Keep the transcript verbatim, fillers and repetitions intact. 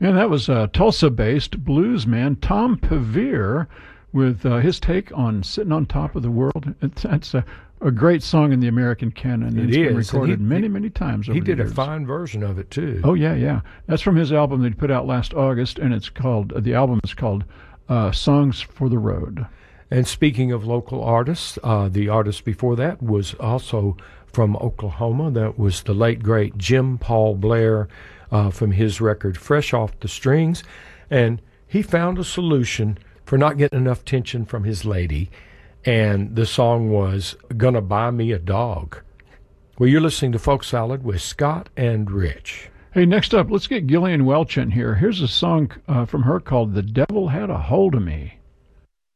And that was uh, Tulsa-based blues man Tom Pevere with uh, his take on "Sitting on Top of the World." It's, it's a, a great song in the American canon. It it's is. been recorded he, many, many times over He the did years. a fine version of it, too. Oh, yeah, yeah. That's from his album that he put out last August, and it's called, uh, the album is called uh, Songs for the Road. And speaking of local artists, uh, the artist before that was also from Oklahoma. That was the late, great Jim Paul Blair uh, from his record Fresh Off the Strings. And he found a solution for not getting enough attention from his lady, and the song was Gonna Buy Me a Dog. Well, you're listening to Folk Salad with Scott and Rich. Hey, next up, let's get Gillian Welch in here. Here's a song uh, from her called The Devil Had a Hold of Me.